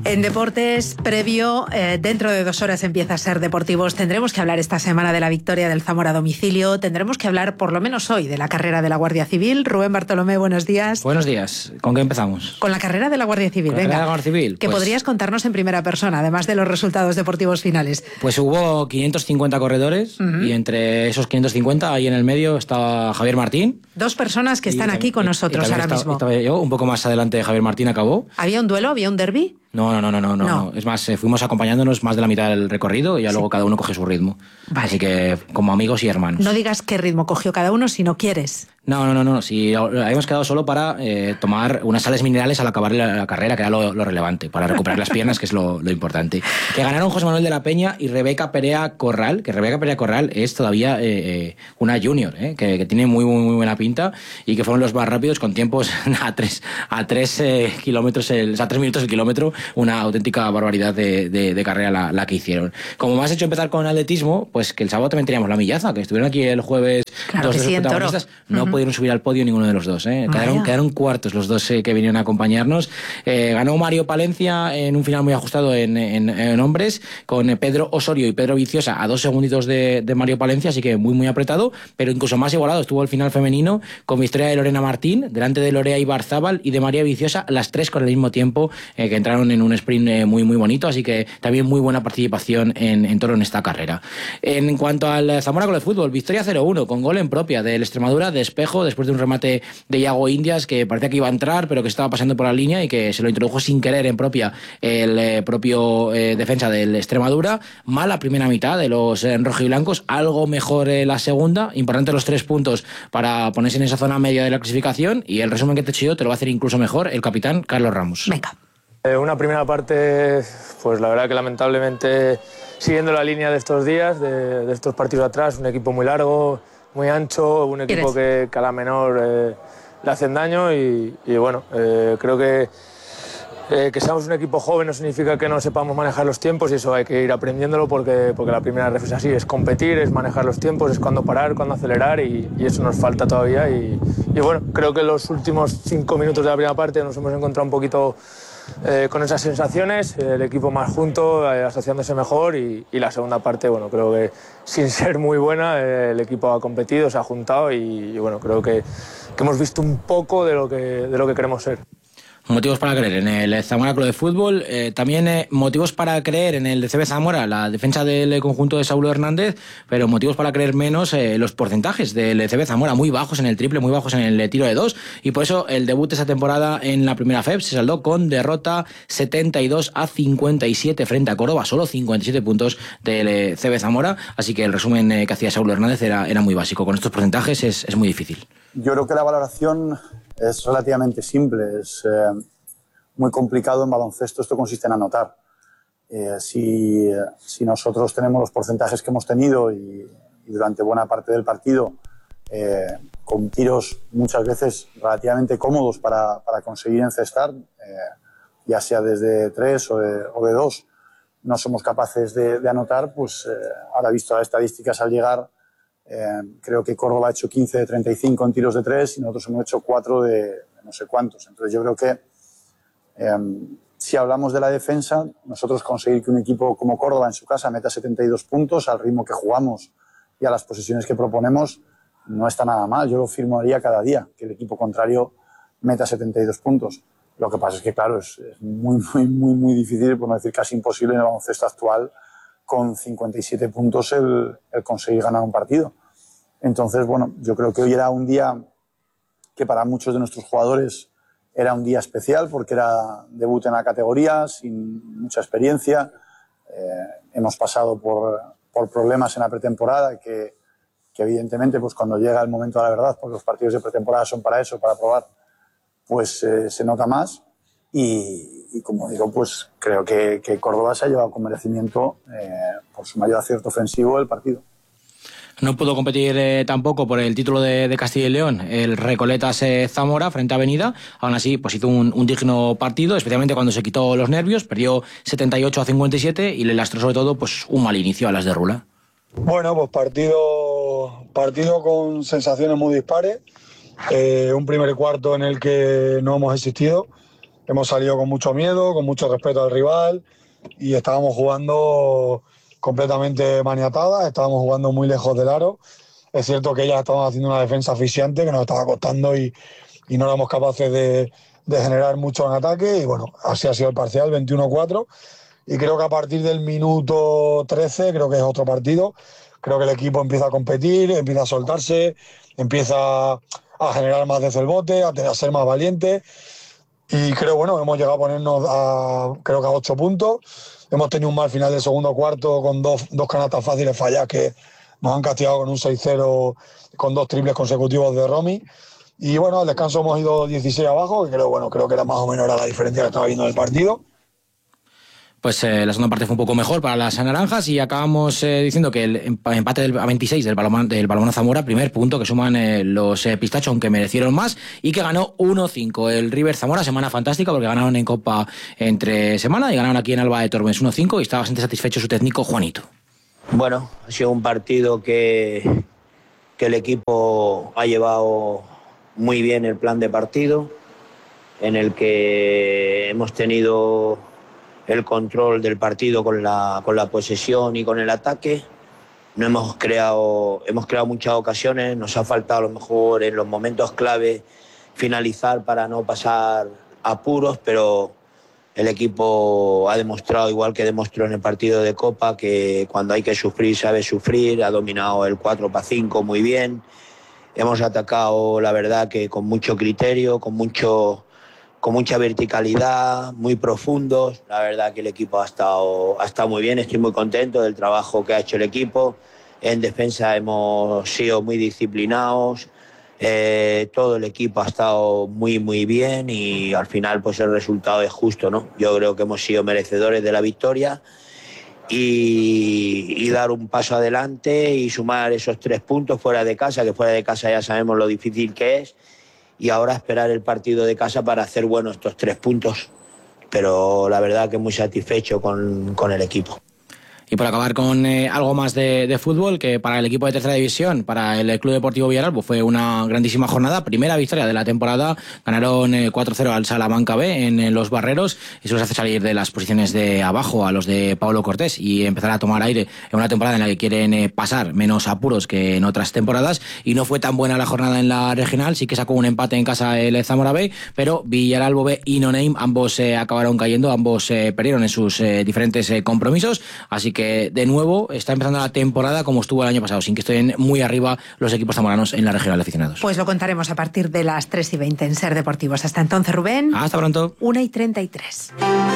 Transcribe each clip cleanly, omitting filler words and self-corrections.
En deportes, previo, dentro de 2 horas empieza a Ser Deportivos. Tendremos que hablar esta semana de la victoria del Zamora a domicilio. Tendremos que hablar, por lo menos hoy, de la carrera de la Guardia Civil. Rubén Bartolomé, buenos días. Buenos días. ¿Con qué empezamos? Con la carrera de la Guardia Civil. Venga, de la Guardia Civil, que podrías contarnos en primera persona, además de los resultados deportivos finales. Pues hubo 550 corredores y entre esos 550, ahí en el medio, estaba Javier Martín. 2 personas que están aquí con nosotros ahora mismo. Estaba yo, un poco más adelante Javier Martín acabó. ¿Había un duelo? ¿Había un derbi? No. Es más, fuimos acompañándonos más de la mitad del recorrido y ya luego cada uno coge su ritmo. Vale. Así que como amigos y hermanos. No digas qué ritmo cogió cada uno si no quieres. No. Sí, habíamos quedado solo para tomar unas sales minerales al acabar la carrera, que era lo relevante, para recuperar las piernas, que es lo importante. Que ganaron José Manuel de la Peña y Rebeca Perea Corral, que Rebeca Perea Corral es todavía una junior, que tiene muy buena pinta y que fueron los más rápidos con tiempos a 3 kilómetros, a 3 minutos el kilómetro, una auténtica barbaridad de carrera la que hicieron. Como me has hecho empezar con atletismo, pues que el sábado también teníamos la millaza, que estuvieron aquí el jueves. Claro dos que de sí, los protagonistas, no pudieron subir al podio ninguno de los dos. Quedaron cuartos los dos que vinieron a acompañarnos. Ganó Mario Palencia en un final muy ajustado en hombres, con Pedro Osorio y Pedro Viciosa a 2 segunditos de Mario Palencia, así que muy apretado, pero incluso más igualado estuvo el final femenino, con victoria de Lorena Martín, delante de Lorea Ibarzábal y de María Viciosa, las 3 con el mismo tiempo, que entraron en un sprint muy bonito, así que también muy buena participación en toro en esta carrera. En cuanto al Zamora con el fútbol, victoria 0-1, con gol en propia del Extremadura de Espejo, después de un remate de Iago Indias que parecía que iba a entrar, pero que estaba pasando por la línea y que se lo introdujo sin querer en propia el propio defensa del Extremadura. Mala primera mitad de los rojiblancos, algo mejor la segunda. Importante los 3 puntos para ponerse en esa zona media de la clasificación, y el resumen que te he hecho yo te lo va a hacer incluso mejor el capitán Carlos Ramos. Venga. Una primera parte, pues la verdad que lamentablemente, siguiendo la línea de estos días, de estos partidos atrás, un equipo muy largo, muy ancho, un equipo que a la menor le hacen daño y bueno, creo que seamos un equipo joven no significa que no sepamos manejar los tiempos, y eso hay que ir aprendiéndolo porque la primera ref es así, es competir, es manejar los tiempos, es cuándo parar, cuándo acelerar, y eso nos falta todavía y bueno, creo que en los últimos 5 minutos de la primera parte nos hemos encontrado un poquito con esas sensaciones, el equipo más junto, asociándose mejor, y la segunda parte, bueno, creo que sin ser muy buena, el equipo ha competido, se ha juntado y bueno, creo que hemos visto un poco de lo que queremos ser. Motivos para creer en el Zamora Club de Fútbol, también motivos para creer en el CB Zamora, la defensa del conjunto de Saulo Hernández, pero motivos para creer menos los porcentajes del CB Zamora, muy bajos en el triple, muy bajos en el tiro de 2, y por eso el debut de esa temporada en la primera FEP se saldó con derrota 72-57 frente a Córdoba, solo 57 puntos del CB Zamora, así que el resumen que hacía Saulo Hernández era muy básico. Con estos porcentajes es muy difícil. Yo creo que la valoración es relativamente simple, es muy complicado en baloncesto, esto consiste en anotar. Si nosotros tenemos los porcentajes que hemos tenido y durante buena parte del partido, con tiros muchas veces relativamente cómodos para conseguir encestar, ya sea desde 3 o de 2, no somos capaces de anotar, pues ahora visto las estadísticas al llegar, creo que Córdoba ha hecho 15 de 35 en tiros de 3 y nosotros hemos hecho 4 de no sé cuántos. Entonces yo creo que si hablamos de la defensa, nosotros conseguir que un equipo como Córdoba en su casa meta 72 puntos al ritmo que jugamos y a las posiciones que proponemos, no está nada mal. Yo lo firmaría cada día, que el equipo contrario meta 72 puntos. Lo que pasa es que, claro, es muy difícil, por no decir casi imposible en el baloncesto actual, con 57 puntos el conseguir ganar un partido. Entonces, bueno, yo creo que hoy era un día que para muchos de nuestros jugadores era un día especial porque era debut en la categoría, sin mucha experiencia. Hemos pasado por problemas en la pretemporada que evidentemente pues cuando llega el momento de la verdad, porque los partidos de pretemporada son para eso, para probar, pues se nota más. Y como digo, pues creo que Córdoba se ha llevado con merecimiento por su mayor acierto ofensivo el partido. No pudo competir tampoco por el título de Castilla y León el Recoletas Zamora frente a Avenida. Aún así, pues hizo un digno partido, especialmente cuando se quitó los nervios. Perdió 78-57 y le lastró sobre todo pues un mal inicio a las de Rula. Bueno, pues partido con sensaciones muy dispares. Un primer cuarto en el que no hemos existido. hemos salido con mucho miedo, con mucho respeto al rival y estábamos jugando completamente maniatadas, estábamos jugando muy lejos del aro. Es cierto que ellas estaban haciendo una defensa asfixiante que nos estaba costando y no éramos capaces de generar mucho en ataque y bueno, así ha sido el parcial, 21-4 y creo que a partir del minuto 13, creo que es otro partido, creo que el equipo empieza a competir, empieza a soltarse, empieza a generar más desde el bote, a ser más valiente y creo, bueno, hemos llegado a ponernos creo que a 8 puntos, hemos tenido un mal final del segundo cuarto con dos canastas fáciles falladas que nos han castigado con un 6-0 con 2 triples consecutivos de Romy. Y bueno, al descanso hemos ido 16 abajo, que creo que era más o menos la diferencia que estaba viendo en el partido. Pues la segunda parte fue un poco mejor para las naranjas y acabamos diciendo que el empate a 26 del Balonmano Zamora, primer punto que suman los pistachos, aunque merecieron más, y que ganó 1-5 el River Zamora, semana fantástica porque ganaron en Copa entre semana y ganaron aquí en Alba de Tormes 1-5 y estaba bastante satisfecho su técnico Juanito. Bueno, ha sido un partido que el equipo ha llevado muy bien el plan de partido, en el que hemos tenido el control del partido con la posesión y con el ataque. No hemos creado muchas ocasiones, nos ha faltado a lo mejor en los momentos clave finalizar para no pasar apuros, pero el equipo ha demostrado, igual que demostró en el partido de Copa, que cuando hay que sufrir sabe sufrir, ha dominado el 4-5 muy bien. Hemos atacado, la verdad, que con mucho criterio, con mucha verticalidad, muy profundos. La verdad que el equipo ha estado muy bien, estoy muy contento del trabajo que ha hecho el equipo. En defensa hemos sido muy disciplinados, todo el equipo ha estado muy, muy bien y al final pues el resultado es justo, ¿no? Yo creo que hemos sido merecedores de la victoria. Y dar un paso adelante y sumar esos 3 puntos fuera de casa, que fuera de casa ya sabemos lo difícil que es, y ahora esperar el partido de casa para hacer buenos estos 3 puntos, pero la verdad que muy satisfecho con el equipo. Y por acabar con algo más de fútbol, que para el equipo de tercera división, para el Club Deportivo Villaralbo, fue una grandísima jornada, primera victoria de la temporada, ganaron 4-0 al Salamanca B en Los Barreros, y eso les hace salir de las posiciones de abajo a los de Pablo Cortés y empezar a tomar aire en una temporada en la que quieren pasar menos apuros que en otras temporadas, y no fue tan buena la jornada en la regional, sí que sacó un empate en casa el Zamora B, pero Villaralbo B y No Name, ambos acabaron cayendo, ambos perdieron en sus diferentes compromisos, así que de nuevo está empezando la temporada como estuvo el año pasado, sin que estén muy arriba los equipos zamoranos en la regional de aficionados. Pues lo contaremos a partir de las 3:20 en Ser Deportivos. Hasta entonces, Rubén. Hasta pronto. 1:33.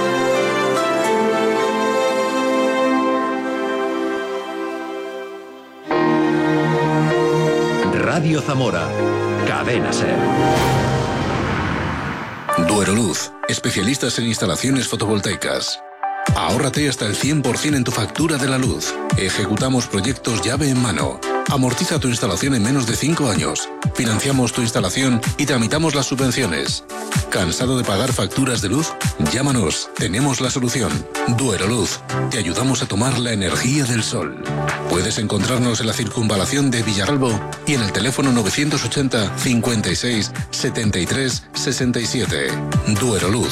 Radio Zamora, Cadena Ser. Dueroluz, especialistas en instalaciones fotovoltaicas. Ahórrate hasta el 100% en tu factura de la luz. Ejecutamos proyectos llave en mano. Amortiza tu instalación en menos de 5 años. Financiamos tu instalación y tramitamos las subvenciones. ¿Cansado de pagar facturas de luz? Llámanos, tenemos la solución. Dueroluz, te ayudamos a tomar la energía del sol. Puedes encontrarnos en la circunvalación de Villaralbo y en el teléfono 980 56 73 67. Dueroluz.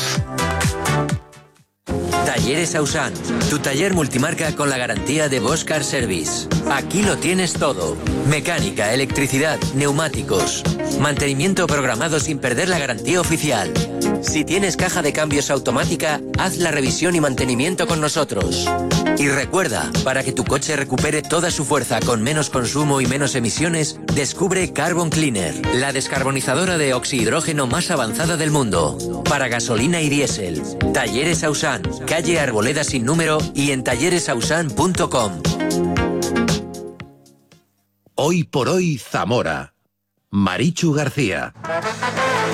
Talleres Ausan, tu taller multimarca con la garantía de Bosch Car Service. Aquí lo tienes todo. Mecánica, electricidad, neumáticos. Mantenimiento programado sin perder la garantía oficial. Si tienes caja de cambios automática, haz la revisión y mantenimiento con nosotros. Y recuerda, para que tu coche recupere toda su fuerza con menos consumo y menos emisiones, descubre Carbon Cleaner, la descarbonizadora de oxihidrógeno más avanzada del mundo. Para gasolina y diésel. Talleres Ausan, calle Arboleda sin número y en talleresausan.com. Hoy por hoy Zamora. Marichu García.